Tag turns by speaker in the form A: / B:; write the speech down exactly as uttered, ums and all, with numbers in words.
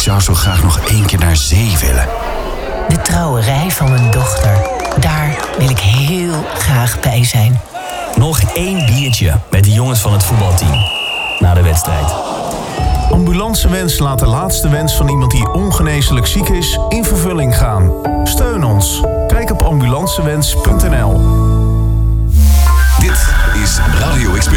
A: Ik zou zo graag nog één keer naar zee willen.
B: De trouwerij van mijn dochter. Daar wil ik heel graag bij zijn.
C: Nog één biertje met de jongens van het voetbalteam. Na de wedstrijd.
D: Ambulancewens laat de laatste wens van iemand die ongeneeslijk ziek is in vervulling gaan. Steun ons. Kijk op ambulancewens punt n l.
A: Dit is Radio Experience.